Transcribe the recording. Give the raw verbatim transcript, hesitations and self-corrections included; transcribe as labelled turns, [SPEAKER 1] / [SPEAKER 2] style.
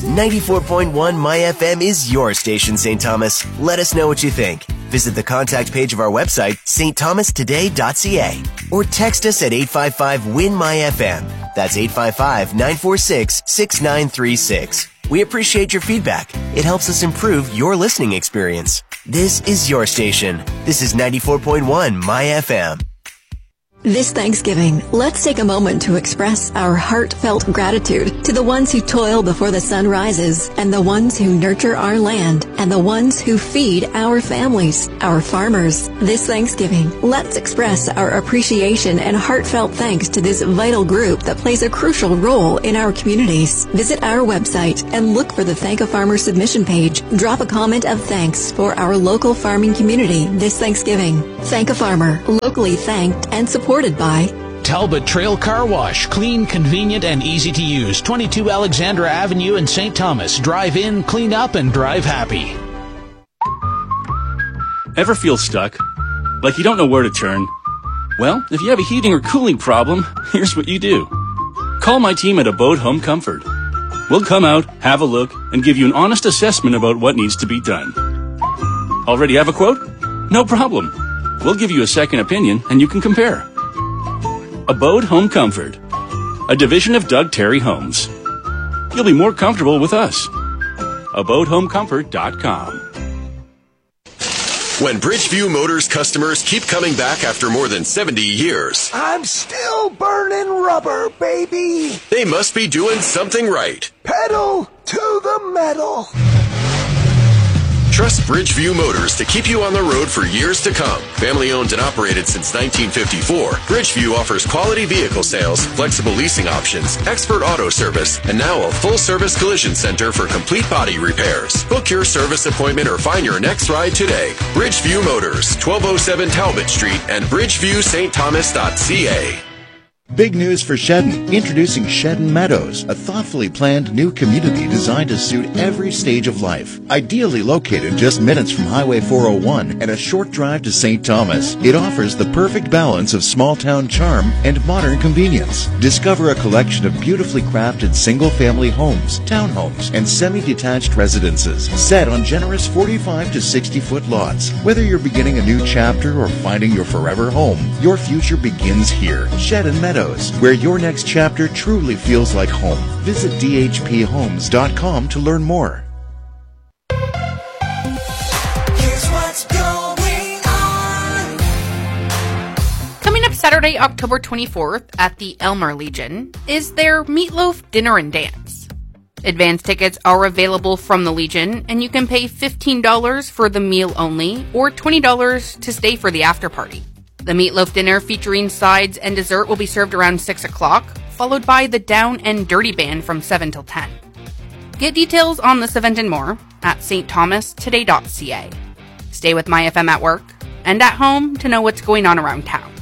[SPEAKER 1] ninety-four point one My F M is your station, Saint Thomas. Let us know what you think. Visit the contact page of our website, s t thomas today dot c a, or text us at eight five five, W I N, M Y F M. That's eight five five, nine four six, six nine three six. We appreciate your feedback. It helps us improve your listening experience. This is your station. This is ninety-four point one My F M.
[SPEAKER 2] This Thanksgiving, let's take a moment to express our heartfelt gratitude to the ones who toil before the sun rises, and the ones who nurture our land, and the ones who feed our families, our farmers. This Thanksgiving, let's express our appreciation and heartfelt thanks to this vital group that plays a crucial role in our communities. Visit our website and look for the Thank a Farmer submission page. Drop a comment of thanks for our local farming community this Thanksgiving. Thank a Farmer, locally thanked and supported Supported by
[SPEAKER 3] Talbot Trail Car Wash. Clean, convenient, and easy to use. twenty-two Alexandra Avenue in Saint Thomas. Drive in, clean up, and drive happy.
[SPEAKER 4] Ever feel stuck? Like you don't know where to turn? Well, if you have a heating or cooling problem, here's what you do. Call my team at Abode Home Comfort. We'll come out, have a look, and give you an honest assessment about what needs to be done. Already have a quote? No problem. We'll give you a second opinion, and you can compare. Abode Home Comfort, a division of Doug Terry Homes. You'll be more comfortable with us. abode home comfort dot com.
[SPEAKER 5] When Bridgeview Motors customers keep coming back after more than seventy years,
[SPEAKER 6] I'm still burning rubber, baby.
[SPEAKER 5] They must be doing something right.
[SPEAKER 6] Pedal to the metal.
[SPEAKER 5] Trust Bridgeview Motors to keep you on the road for years to come. Family owned and operated since nineteen fifty-four, Bridgeview offers quality vehicle sales, flexible leasing options, expert auto service, and now a full-service collision center for complete body repairs. Book your service appointment or find your next ride today. Bridgeview Motors, twelve oh seven Talbot Street and bridgeview st thomas dot c a.
[SPEAKER 7] Big news for Shedden. Introducing Shedden Meadows, a thoughtfully planned new community designed to suit every stage of life. Ideally located just minutes from Highway four oh one and a short drive to Saint Thomas, it offers the perfect balance of small-town charm and modern convenience. Discover a collection of beautifully crafted single-family homes, townhomes, and semi-detached residences set on generous forty-five to sixty foot lots. Whether you're beginning a new chapter or finding your forever home, your future begins here. Shedden Meadows, where your next chapter truly feels like home. Visit d h p homes dot com to learn more.
[SPEAKER 8] Here's what's going on.
[SPEAKER 9] Coming up Saturday, October twenty-fourth at the Elmer Legion is their Meatloaf Dinner and Dance. Advance tickets are available from the Legion, and you can pay fifteen dollars for the meal only or twenty dollars to stay for the after party. The Meatloaf Dinner featuring sides and dessert will be served around six o'clock, followed by the Down and Dirty Band from seven till ten. Get details on this event and more at s t thomas today dot c a. Stay with My F M at work and at home to know what's going on around town.